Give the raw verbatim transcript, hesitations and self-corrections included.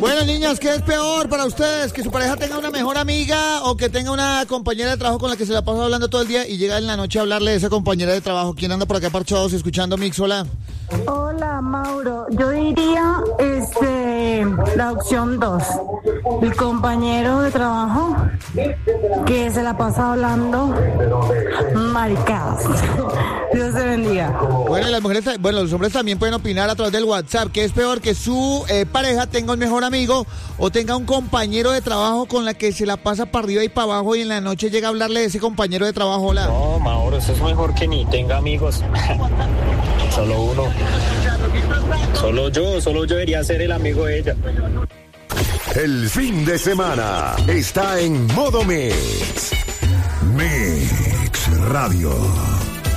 Bueno, niñas, ¿qué es peor para ustedes? ¿Que su pareja tenga una mejor amiga o que tenga una compañera de trabajo con la que se la pasa hablando todo el día y llega en la noche a hablarle de esa compañera de trabajo? ¿Quién anda por acá parchados escuchando Mix? Hola. Hola, Mauro. Yo diría este la opción dos. El compañero de trabajo que se la pasa hablando maricadas. Dios te bendiga. Bueno, las mujeres, bueno, los hombres también pueden opinar a través del WhatsApp. ¿Qué es peor, que su eh, pareja tenga un mejor amigo o tenga un compañero de trabajo con la que se la pasa para arriba y para abajo y en la noche llega a hablarle de ese compañero de trabajo? Hola. No, Mauro, eso es mejor que ni tenga amigos. Solo uno. Solo yo, solo yo debería ser el amigo de ella. El fin de semana está en modo Mix. Mix Radio.